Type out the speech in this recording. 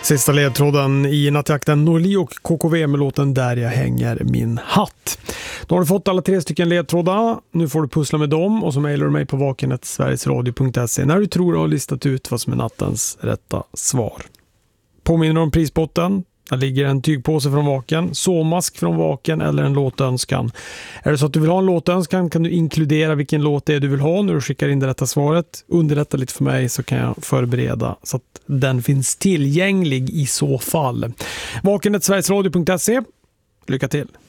Sista ledtråden i nattjakten Norli och KKV med låten Där jag hänger min hatt. Då har du fått alla 3 stycken ledtrådar. Nu får du pussla med dem och så mejlar du mig på vaken@sverigesradio.se när du tror du har listat ut vad som är nattens rätta svar. Påminner om prisbotten. Där ligger en tygpåse från Vaken, såmask från Vaken eller en låtönskan. Är det så att du vill ha en låtönskan kan du inkludera vilken låt det är du vill ha när du skickar in det rätta svaret. Underlätta lite för mig så kan jag förbereda så att den finns tillgänglig i så fall. Vaken@sverigesradio.se. Lycka till!